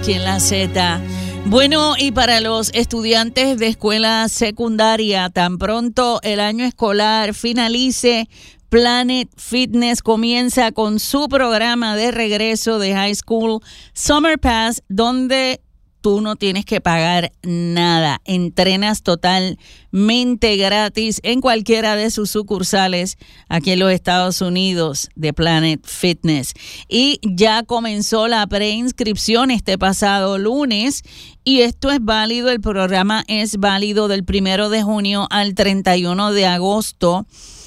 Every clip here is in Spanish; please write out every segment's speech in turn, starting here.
aquí en la Z. Bueno, y para los estudiantes de escuela secundaria, tan pronto el año escolar finalice, Planet Fitness comienza con su programa de regreso de High School Summer Pass, donde tú no tienes que pagar nada. Entrenas totalmente gratis en cualquiera de sus sucursales aquí en los Estados Unidos de Planet Fitness. Y ya comenzó la preinscripción este pasado lunes y esto es válido, el programa es válido del 1 de junio al 31 de agosto.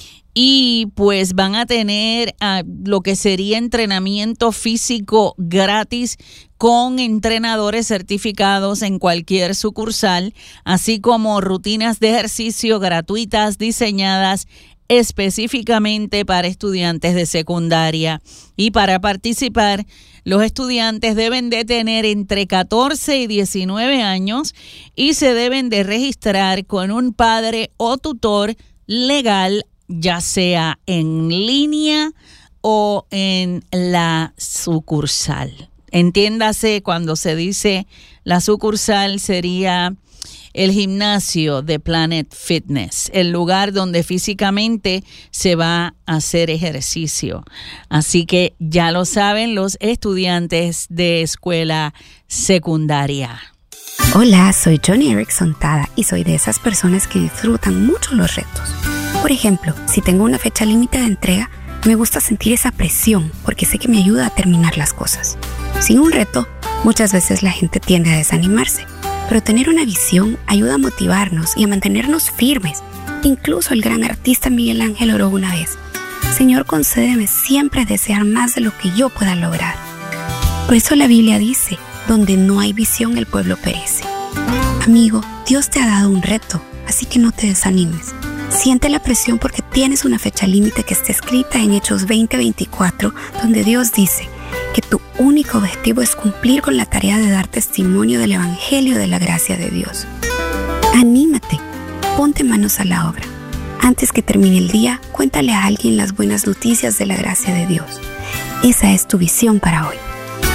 Y pues van a tener lo que sería entrenamiento físico gratis con entrenadores certificados en cualquier sucursal, así como rutinas de ejercicio gratuitas diseñadas específicamente para estudiantes de secundaria. Y para participar, los estudiantes deben de tener entre 14 y 19 años y se deben de registrar con un padre o tutor legal, ya sea en línea o en la sucursal. Entiéndase, cuando se dice la sucursal sería el gimnasio de Planet Fitness, el lugar donde físicamente se va a hacer ejercicio. Así que ya lo saben los estudiantes de escuela secundaria. Hola, soy Johnny Erickson Tada y soy de esas personas que disfrutan mucho los retos. Por ejemplo, si tengo una fecha límite de entrega, me gusta sentir esa presión porque sé que me ayuda a terminar las cosas. Sin un reto, muchas veces la gente tiende a desanimarse, pero tener una visión ayuda a motivarnos y a mantenernos firmes. Incluso el gran artista Miguel Ángel oró una vez: Señor, concédeme siempre desear más de lo que yo pueda lograr. Por eso la Biblia dice: donde no hay visión, el pueblo perece. Amigo, Dios te ha dado un reto, así que no te desanimes. Siente la presión porque tienes una fecha límite que está escrita en Hechos 20:24, donde Dios dice que tu único objetivo es cumplir con la tarea de dar testimonio del Evangelio de la gracia de Dios. Anímate, ponte manos a la obra. Antes que termine el día, cuéntale a alguien las buenas noticias de la gracia de Dios. Esa es tu visión para hoy.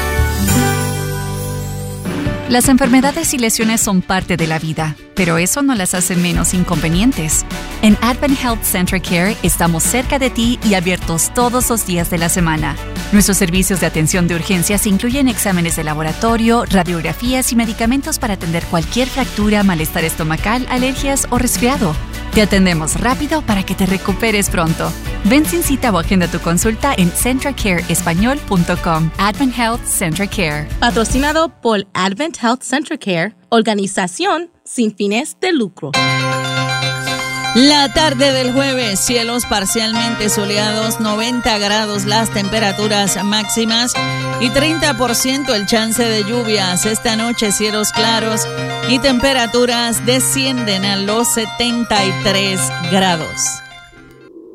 Las enfermedades y lesiones son parte de la vida, pero eso no las hace menos inconvenientes. En Advent Health Central Care estamos cerca de ti y abiertos todos los días de la semana. Nuestros servicios de atención de urgencias incluyen exámenes de laboratorio, radiografías y medicamentos para atender cualquier fractura, malestar estomacal, alergias o resfriado. Te atendemos rápido para que te recuperes pronto. Ven sin cita o agenda tu consulta en centralcareespañol.com. Advent Health Central Care. Patrocinado por Advent Health Central Care, organización sin fines de lucro. La tarde del jueves, cielos parcialmente soleados, 90 grados las temperaturas máximas y 30% el chance de lluvias. Esta noche cielos claros y temperaturas descienden a los 73 grados.